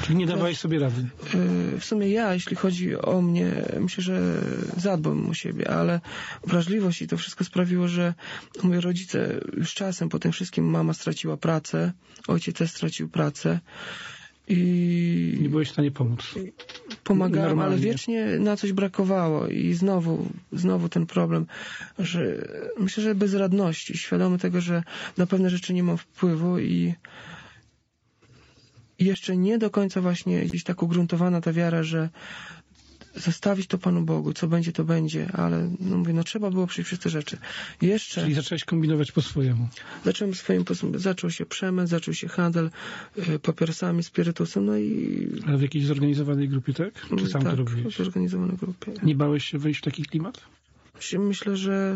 Czyli nie dawałeś sobie rady? W sumie ja, jeśli chodzi o mnie, myślę, że zadbam o siebie, ale wrażliwość i to wszystko sprawiło, że moi rodzice już czasem po tym wszystkim, mama straciła pracę, ojciec też stracił pracę i nie byłeś w stanie pomóc. Pomagałem, Normalnie. ale wiecznie na coś brakowało i znowu ten problem, że myślę, że bezradności, świadomy tego, że na pewne rzeczy nie mam wpływu i jeszcze nie do końca właśnie gdzieś tak ugruntowana ta wiara, że zostawić to Panu Bogu, co będzie, to będzie, ale no mówię, no trzeba było przyjść przez te rzeczy. Jeszcze Czyli zacząłeś kombinować po swojemu. zacząłem zaczął się przemysł, zaczął się handel papierosami, spirytusem, no i Ale w jakiejś zorganizowanej grupie, tak? Czy sam to robiłeś? w zorganizowanej grupie. Nie bałeś się wejść w taki klimat? Myślę, że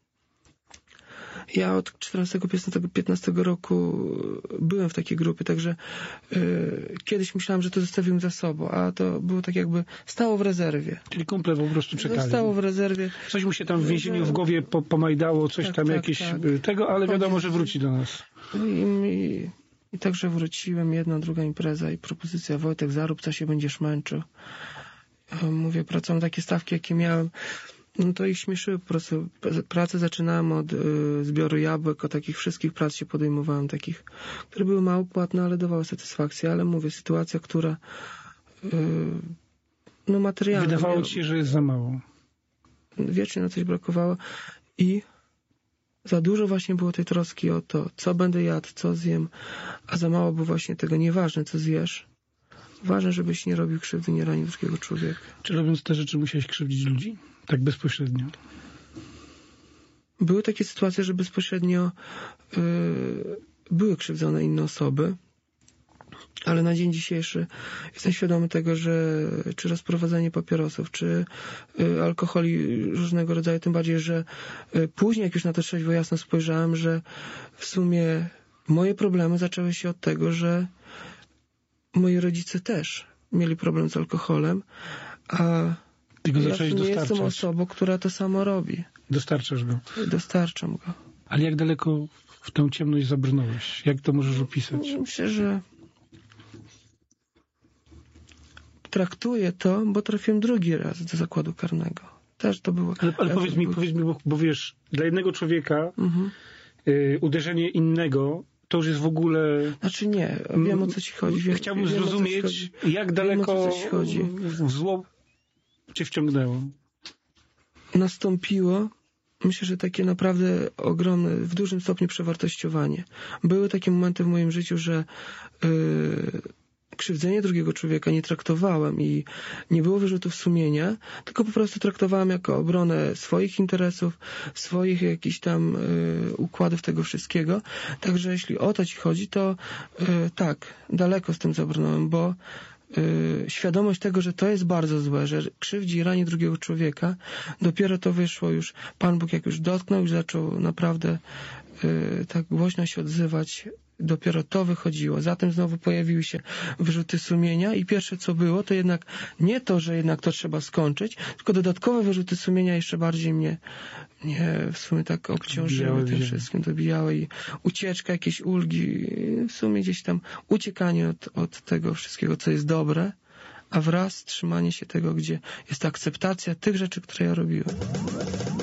ja od 14-15 roku byłem w takiej grupie, także kiedyś myślałem, że to zostawiłem za sobą, a to było tak jakby stało w rezerwie. Czyli kumple po prostu czekali. Stało w rezerwie. Coś mu się tam w więzieniu w głowie pomajdało, coś Tak, tam tak, jakieś tak. tego, ale wiadomo, że wróci do nas. I także wróciłem, jedna, druga impreza i propozycja, Wojtek, zarób, co się będziesz męczył. Mówię, pracowałem takie stawki, jakie miałem. No to ich śmieszyły po prostu. Pracę zaczynałem od zbioru jabłek, od takich wszystkich prac się podejmowałem, takich, które były mało płatne, ale dawały satysfakcję. Ale mówię, sytuacja, która no materialna. Wydawało ci się, że jest za mało. Wiecznie na coś brakowało i za dużo właśnie było tej troski o to, co będę jadł, co zjem, a za mało było właśnie tego, nieważne co zjesz. Ważne, żebyś nie robił krzywdy, nie ranił drugiego człowieka. Czy robiąc te rzeczy musiałeś krzywdzić ludzi? Tak bezpośrednio. Były takie sytuacje, że bezpośrednio były krzywdzone inne osoby, ale na dzień dzisiejszy jestem świadomy tego, że czy rozprowadzanie papierosów, czy alkoholi różnego rodzaju, tym bardziej, że później, jak już na to trzeźwo jasno spojrzałem, że w sumie moje problemy zaczęły się od tego, że moi rodzice też mieli problem z alkoholem, a Ty go ja zacząłeś nie jestem dostarczać. osobą, która to samo robi. Dostarczasz go. Dostarczam go. Ale jak daleko w tę ciemność zabrnąłeś? Jak to możesz opisać? Myślę, że traktuję to, bo trafiłem drugi raz do zakładu karnego. Też to było... Ale powiedz mi, bo wiesz, dla jednego człowieka uderzenie innego to już jest w ogóle... Znaczy nie, wiem o co ci chodzi. Chciałbym zrozumieć, jak daleko w zło cię wciągnęło. Nastąpiło, myślę, że takie naprawdę ogromne, w dużym stopniu przewartościowanie. Były takie momenty w moim życiu, że krzywdzenie drugiego człowieka nie traktowałem i nie było wyrzutów sumienia, tylko po prostu traktowałem jako obronę swoich interesów, swoich jakichś tam układów tego wszystkiego. Także jeśli o to ci chodzi, to tak, daleko z tym zabrnąłem, bo świadomość tego, że to jest bardzo złe, że krzywdzi i rani drugiego człowieka, dopiero to wyszło już, Pan Bóg jak już dotknął, już zaczął naprawdę tak głośno się odzywać, dopiero to wychodziło. Zatem znowu pojawiły się wyrzuty sumienia i pierwsze co było, to jednak nie to, że jednak to trzeba skończyć, tylko dodatkowe wyrzuty sumienia jeszcze bardziej mnie w sumie tak obciążyły tym wszystkim, dobijały i ucieczka, jakieś ulgi, w sumie gdzieś tam uciekanie od tego wszystkiego, co jest dobre, a wraz trzymanie się tego, gdzie jest akceptacja tych rzeczy, które ja robiłem.